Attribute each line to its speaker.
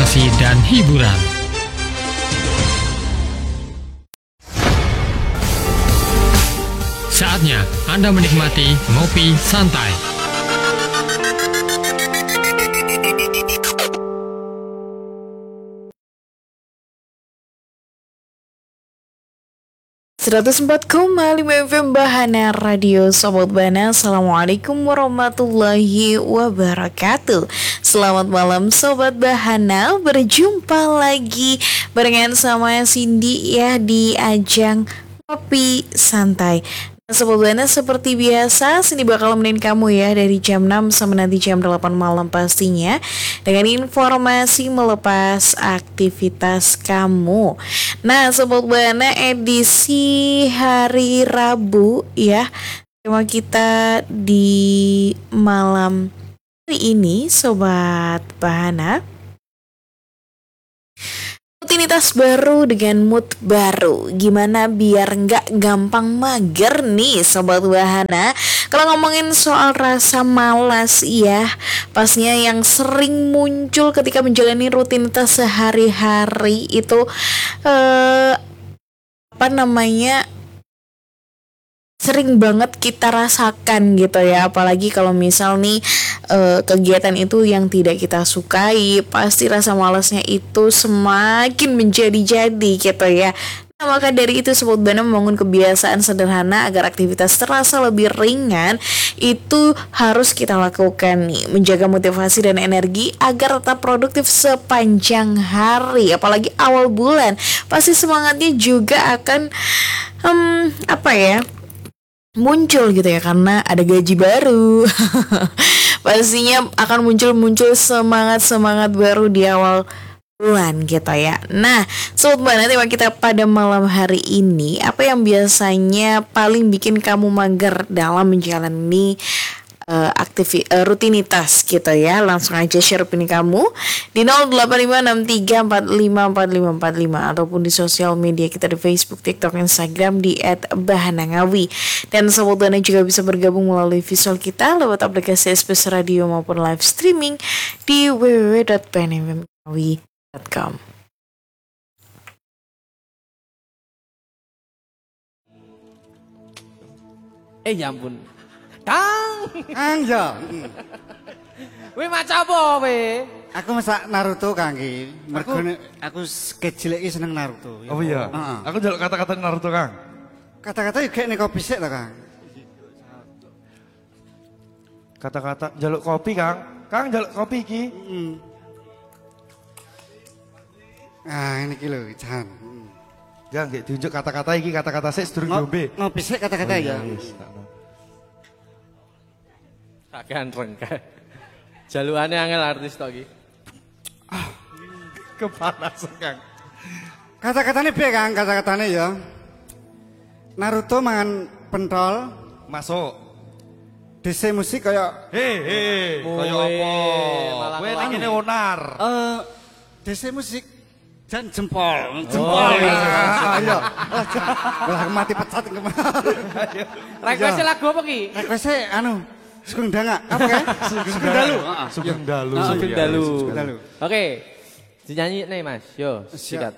Speaker 1: informasi dan hiburan. Saatnya Anda menikmati Ngopi Santai.
Speaker 2: FM Bahana Radio Sobat Bana. Assalamualaikum warahmatullahi wabarakatuh. Selamat malam Sobat Bahana. Berjumpa lagi barengan sama Cindy ya di ajang Ngopi Santai. Sobat Bana, seperti biasa Cindy bakal nemenin kamu ya dari jam 6 sampai nanti jam 8 malam pastinya, dengan informasi melepas aktivitas kamu. Nah Sobat Bana, edisi hari Rabu ya, tema kita di malam hari ini Sobat Bahana, rutinitas baru dengan mood baru. Gimana biar nggak gampang mager nih Sobat Bahana. Kalau ngomongin soal rasa malas ya, pastinya yang sering muncul ketika menjalani rutinitas sehari-hari itu sering banget kita rasakan gitu ya. Apalagi kalau misal nih kegiatan itu yang tidak kita sukai, pasti rasa malasnya itu semakin menjadi-jadi gitu ya. Nah, maka dari itu Sobat Bana membangun kebiasaan sederhana agar aktivitas terasa lebih ringan. Itu harus kita lakukan nih, menjaga motivasi dan energi agar tetap produktif sepanjang hari. Apalagi awal bulan, pasti semangatnya juga akan muncul gitu ya, karena ada gaji baru. Pastinya akan muncul semangat baru di awal bulan gitu ya. Nah Sobat Bana, tema kita pada malam hari ini, apa yang biasanya paling bikin kamu mager dalam menjalani rutinitas gitu ya. Langsung aja share opini kamu di 085634545545 ataupun di sosial media kita di Facebook, TikTok, Instagram di @bahanangawi. Dan Sobat Bana juga bisa bergabung melalui visual kita lewat aplikasi SBS Radio maupun live streaming di www.bahanangawi.com.
Speaker 3: Ya ampun. Kang
Speaker 4: ya.
Speaker 3: Wih maca apa we?
Speaker 4: Aku masak Naruto Kang iki. Mergo aku kecil iki seneng Naruto.
Speaker 5: Oh iya. Aku njaluk kata-kata Naruto Kang.
Speaker 4: Kata-kata iki nek kopi sik ta Kang.
Speaker 5: Kata-kata njaluk kopi Kang. Kang njaluk kopi iki.
Speaker 4: Ini iki lho, Jan.
Speaker 5: Ya nggih diunjuk kata-kata iki, kata-kata sik sedurung diombe.
Speaker 4: Ngopi sik kata-kata ya.
Speaker 3: Kakean rengke. Jalukane angel artis tok iki.
Speaker 5: Kepanasan Kang.
Speaker 4: Kata-katane piye Kang? Kata-katane ya. Naruto mangan pentol,
Speaker 5: Masuk.
Speaker 4: DC musik kaya
Speaker 5: Kaya apa? Kowe nek kene onar.
Speaker 4: DC musik Jan jempol. Ayo. Lah mati pecat kemarin.
Speaker 3: Request lagu apa ki?
Speaker 4: Request Sugeng Danga. Apa kan?
Speaker 5: Sugeng Dalu.
Speaker 3: Sugeng Dalu. Oke. Dinyanyi nih Mas. Yo, sikat.